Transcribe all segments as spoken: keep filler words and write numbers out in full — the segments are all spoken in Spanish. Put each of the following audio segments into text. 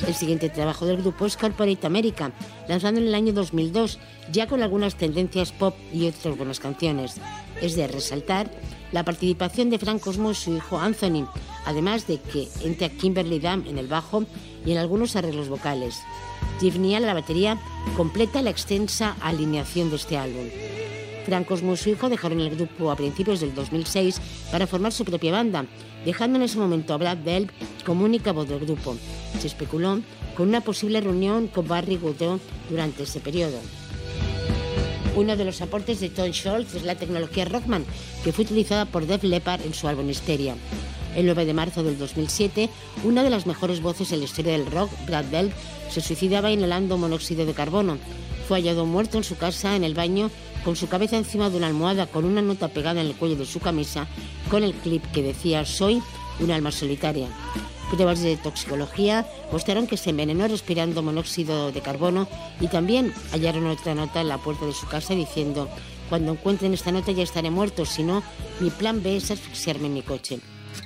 El siguiente trabajo del grupo es Corporate America, lanzado en el año dos mil dos, ya con algunas tendencias pop y otras buenas canciones. Es de resaltar la participación de Frank Cosmo y su hijo Anthony, además de que entra Kimberly Dunn en el bajo y en algunos arreglos vocales. Jeff Neal a la batería completa la extensa alineación de este álbum. Frank Cosmo y su hijo dejaron el grupo a principios del dos mil seis para formar su propia banda, dejando en ese momento a Brad Delp como única voz del grupo. Se especuló con una posible reunión con Barry Goodrow durante ese periodo. Uno de los aportes de Tom Scholz es la tecnología Rockman, que fue utilizada por Def Leppard en su álbum Hysteria. El nueve de marzo del dos mil siete, una de las mejores voces en la historia del rock, Brad Delp, se suicidaba inhalando monóxido de carbono. Fue hallado muerto en su casa, en el baño, con su cabeza encima de una almohada, con una nota pegada en el cuello de su camisa, con el clip que decía «Soy un alma solitaria». Pruebas de toxicología mostraron que se envenenó respirando monóxido de carbono y también hallaron otra nota en la puerta de su casa diciendo «Cuando encuentren esta nota ya estaré muerto, si no, mi plan B es asfixiarme en mi coche».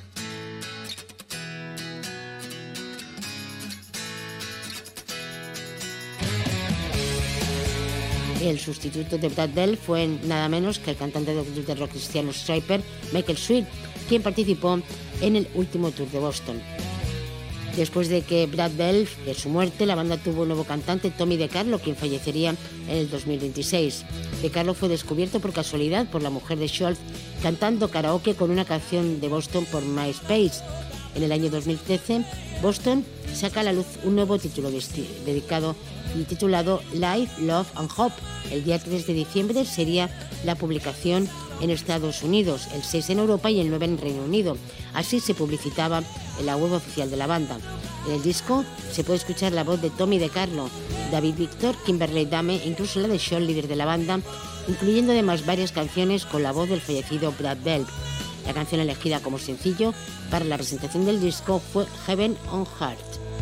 El sustituto de Brad Delp fue nada menos que el cantante del grupo de rock cristiano Stryper, Michael Sweet, quien participó en el último tour de Boston. Después de que Brad Delp, de su muerte, la banda tuvo un nuevo cantante, Tommy DeCarlo, quien fallecería en el dos mil veintiséis. DeCarlo fue descubierto por casualidad por la mujer de Scholz cantando karaoke con una canción de Boston por MySpace. En el año dos mil trece, Boston saca a la luz un nuevo título dedicado y titulado Life, Love and Hope. El día tres de diciembre sería la publicación en Estados Unidos, el seis en Europa y el nueve en Reino Unido. Así se publicitaba en la web oficial de la banda. En el disco se puede escuchar la voz de Tommy DeCarlo, David Victor, Kimberly Dame e incluso la de Scholz, líder de la banda, incluyendo además varias canciones con la voz del fallecido Brad Delp. La canción elegida como sencillo para la presentación del disco fue Heaven on Earth.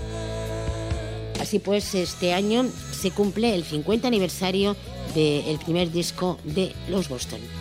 Así pues, este año se cumple el cincuenta aniversario del primer disco de los Boston.